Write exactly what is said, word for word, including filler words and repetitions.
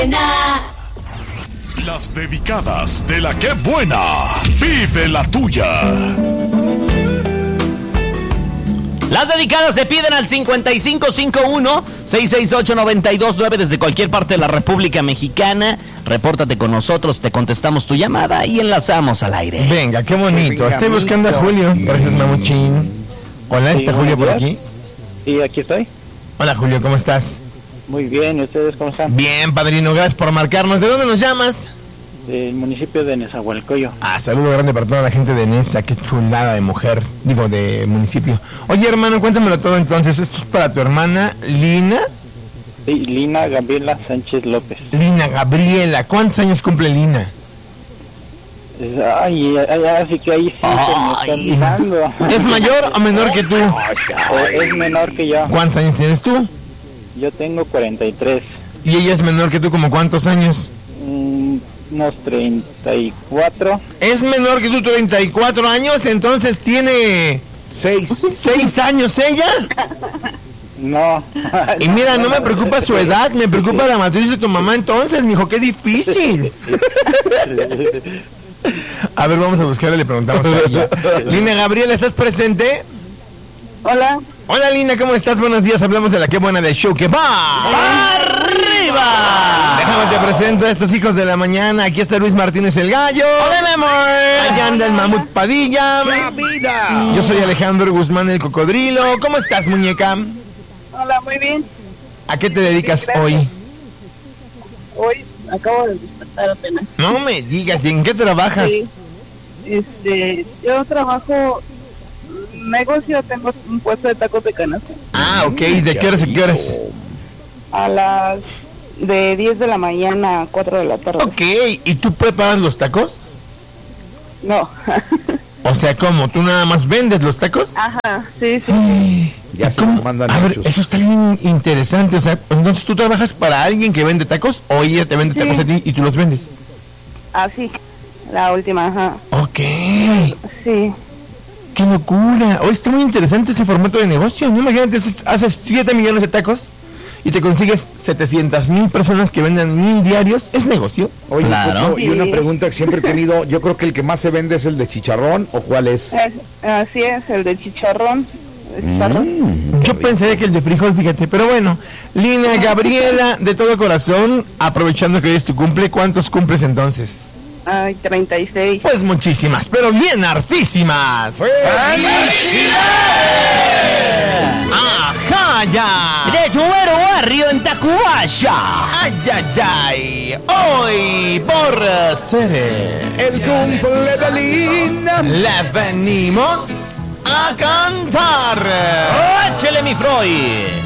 Las dedicadas de la que buena. Vive la tuya. Las dedicadas se piden al cincuenta y cinco cincuenta y uno, seiscientos sesenta y ocho, noventa y dos nueve desde cualquier parte de la República Mexicana. Repórtate con nosotros, te contestamos tu llamada y enlazamos al aire. Venga, qué bonito. Estoy buscando a Julio. Gracias, Mamuchín. Hola, ¿está Sí, Julio por días. aquí? Sí, aquí estoy. Hola, Julio, ¿cómo estás? Muy bien, ¿y ustedes cómo están? Bien, padrino, gracias por marcarnos. ¿De dónde nos llamas? Del municipio de Nezahualcóyotl. Ah, saludo grande para toda la gente de Nesa, qué chulada de mujer, digo, de municipio. Oye, hermano, cuéntamelo todo entonces. Esto es para tu hermana Lina. Sí, Lina Gabriela Sánchez López. Lina Gabriela, ¿cuántos años cumple Lina? Ay, ay, así que ahí sí se me está olvidando. ¿Es mayor o menor que tú? O es menor que yo. ¿Cuántos años tienes tú? Yo tengo cuarenta y tres. ¿Y ella es menor que tú, como cuántos años? Mm, unos treinta y cuatro. Es menor que tú, treinta y cuatro años, entonces tiene... Seis. ¿Seis años ella? No. Y mira, no me preocupa su edad, me preocupa la matriz de tu mamá entonces, mijo, qué difícil. A ver, vamos a buscarle, le preguntamos a ella. Lina Gabriela, ¿estás presente? Hola. Hola, Lina, ¿cómo estás? Buenos días, hablamos de la que buena del show que va arriba. Déjame te presento a estos hijos de la mañana. Aquí está Luis Martínez el Gallo. Hola, mi amor. Allá anda el Mamut Padilla. ¡Qué vida! Yo soy Alejandro Guzmán el Cocodrilo. ¿Cómo estás, muñeca? Hola, muy bien. ¿A qué te dedicas hoy? Hoy acabo de despertar apenas. No me digas, ¿y en qué trabajas? Sí. Este, yo trabajo negocio, tengo un puesto de tacos de canasta. Ah, ok. ¿De qué horas a qué horas? A las de diez de la mañana a cuatro de la tarde. Ok. ¿Y tú preparas los tacos? No. O sea, ¿cómo? ¿Tú nada más vendes los tacos? Ajá, sí, sí. Ya se ¿Cómo? mandan A ver, hechos. eso está bien interesante. O sea, entonces tú trabajas para alguien que vende tacos o ella te vende Sí. tacos a ti y tú los vendes. Así, la última, ajá. Ok. Sí. ¡Qué locura! Hoy está muy interesante ese formato de negocio. ¿No? Imagínate, haces, haces siete millones de tacos y te consigues setecientas mil personas que vendan mil diarios. ¿Es negocio? Oye, Claro. Coco, y una pregunta que siempre he tenido, yo creo que el que más se vende es el de chicharrón, ¿o cuál es? Es- así es, el de chicharrón. Chicharrón. Yo pensaría que el de frijol, fíjate. Pero bueno, Lina Gabriela, de todo corazón, aprovechando que hoy es tu cumple, ¿cuántos cumples entonces? Ay, treinta y seis. Pues muchísimas, pero bien hartísimas. ¡Ajá, ya! De Tubero Barrio en Tacubaya. ¡Ay, ay, ay! Hoy, por ser El cumple de Lina. le venimos a cantar. ¡Échele, mi Freud!